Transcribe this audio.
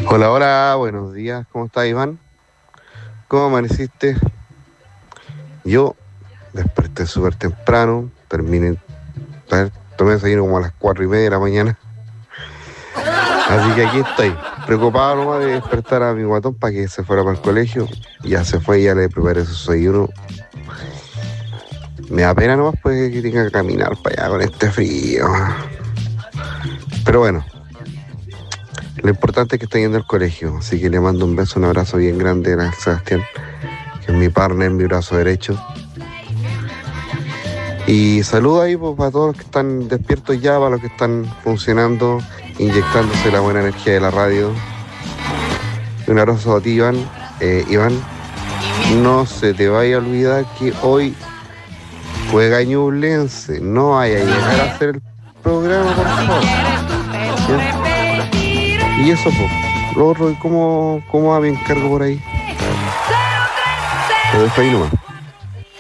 Hola, hola, buenos días, ¿cómo estás, Iván? ¿Cómo amaneciste? Yo desperté súper temprano, tomé desayuno como a las 4:30 de la mañana, así que aquí estoy, preocupado nomás de despertar a mi guatón para que se fuera para el colegio. Ya se fue, ya le preparé su desayuno. Me da pena nomás pues que tenga que caminar para allá con este frío. Pero bueno, lo importante es que está yendo al colegio, así que le mando un beso, un abrazo bien grande a Sebastián, que es mi partner, mi brazo derecho. Y saludos ahí pues, para todos los que están despiertos ya, para los que están funcionando, inyectándose la buena energía de la radio. Y un abrazo a ti, Iván. Iván, no se te vaya a olvidar que hoy juega Ñublense. No vaya a llegar a hacer el programa, por favor. ¿Ya? Y eso, pues. Lo otro, ¿cómo va mi encargo por ahí? Lo dejo ahí nomás.